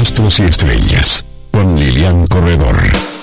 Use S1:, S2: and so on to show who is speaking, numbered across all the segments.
S1: Astros y Estrellas, con Lilian Corredor.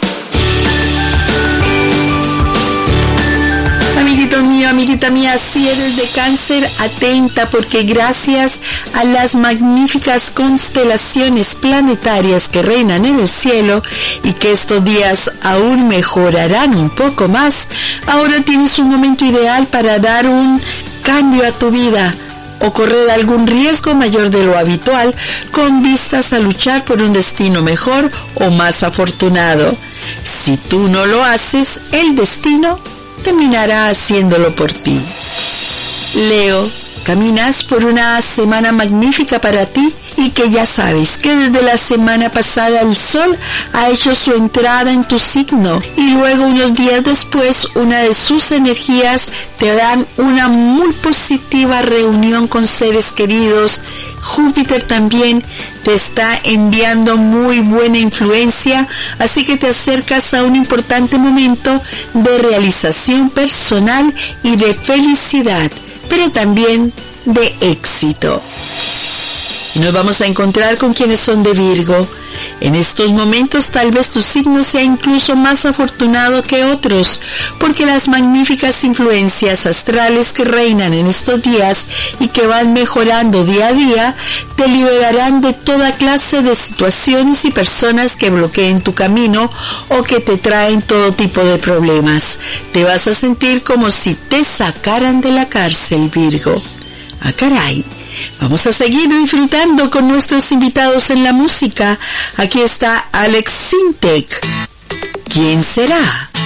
S2: Amiguito mío, amiguita mía, si eres de Cáncer, atenta, porque gracias a las magníficas constelaciones planetarias que reinan en el cielo y que estos días aún mejorarán un poco más, ahora tienes un momento ideal para dar un cambio a tu vida o correr algún riesgo mayor de lo habitual con vistas a luchar por un destino mejor o más afortunado. Si tú no lo haces, el destino terminará haciéndolo por ti. Leo, caminas por una semana magnífica para ti y que ya sabes que desde la semana pasada el sol ha hecho su entrada en tu signo y luego unos días después una de sus energías te dan una muy positiva reunión con seres queridos. Júpiter también te está enviando muy buena influencia, así que te acercas a un importante momento de realización personal y de felicidad, pero también de éxito. Nos vamos a encontrar con quienes son de Virgo. En estos momentos tal vez tu signo sea incluso más afortunado que otros, porque las magníficas influencias astrales que reinan en estos días y que van mejorando día a día, te liberarán de toda clase de situaciones y personas que bloqueen tu camino o que te traen todo tipo de problemas. Te vas a sentir como si te sacaran de la cárcel, Virgo. ¡Ah, caray! Vamos a seguir disfrutando con nuestros invitados en la música. Aquí está Alex Sintek. ¿Quién será?